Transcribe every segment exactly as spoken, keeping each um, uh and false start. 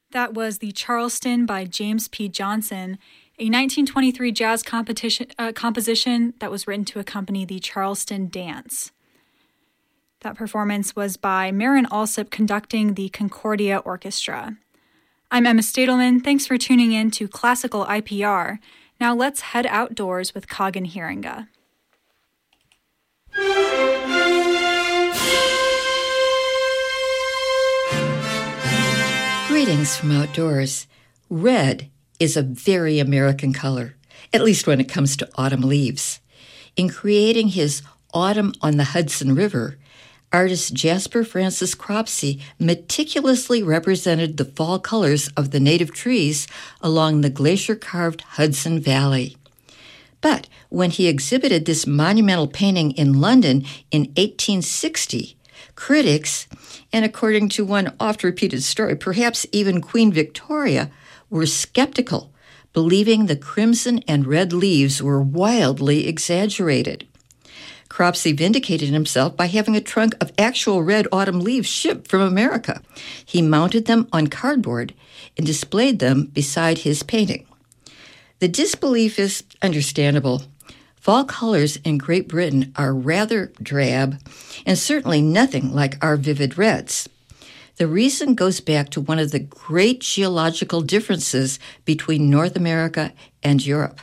That was The Charleston by James P. Johnson, a nineteen twenty-three jazz competition, uh, composition that was written to accompany the Charleston Dance. That performance was by Marin Alsop conducting the Concordia Orchestra. I'm Emma Stadelman. Thanks for tuning in to Classical I P R. Now let's head outdoors with Kagan Hiringa. Greetings from outdoors. Red is a very American color, at least when it comes to autumn leaves. In creating his Autumn on the Hudson River, artist Jasper Francis Cropsey meticulously represented the fall colors of the native trees along the glacier-carved Hudson Valley. But when he exhibited this monumental painting in London in eighteen sixty, critics, and according to one oft-repeated story, perhaps even Queen Victoria, were skeptical, believing the crimson and red leaves were wildly exaggerated. Cropsey vindicated himself by having a trunk of actual red autumn leaves shipped from America. He mounted them on cardboard and displayed them beside his painting. The disbelief is understandable. Fall colors in Great Britain are rather drab and certainly nothing like our vivid reds. The reason goes back to one of the great geological differences between North America and Europe.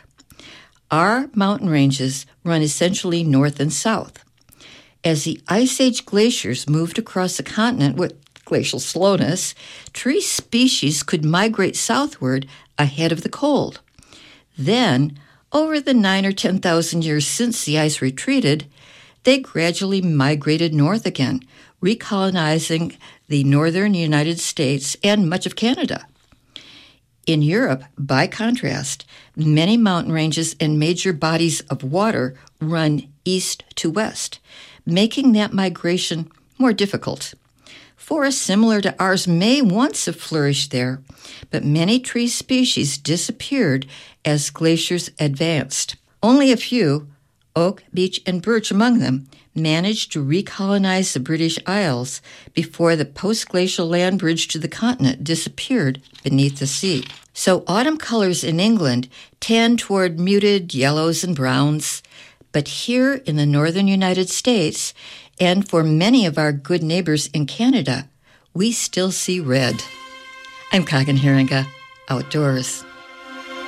Our mountain ranges run essentially north and south. As the Ice Age glaciers moved across the continent with glacial slowness, tree species could migrate southward ahead of the cold. Then, over the nine or ten thousand years since the ice retreated, they gradually migrated north again, recolonizing the northern United States and much of Canada. In Europe, by contrast, many mountain ranges and major bodies of water run east to west, making that migration more difficult. Forests similar to ours may once have flourished there, but many tree species disappeared as glaciers advanced. Only a few, oak, beech, and birch among them, managed to recolonize the British Isles before the post-glacial land bridge to the continent disappeared beneath the sea. So autumn colors in England tend toward muted yellows and browns, but here in the northern United States, and for many of our good neighbors in Canada, we still see red. I'm Kagan Hiringa, outdoors.